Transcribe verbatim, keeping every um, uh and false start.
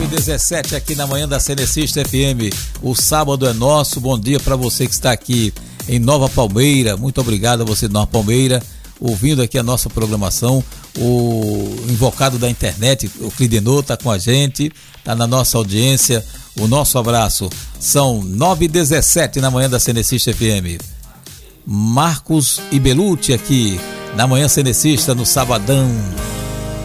nove e dezessete aqui na manhã da Cenecista F M. O sábado é nosso. Bom dia para você que está aqui em Nova Palmeira. Muito obrigado a você de Nova Palmeira, ouvindo aqui a nossa programação. O invocado da internet, o Clidenor, está com a gente, está na nossa audiência. O nosso abraço. São nove e dezessete na manhã da Cenecista F M. Marcos e Belucci aqui na manhã Cenecista no sabadão.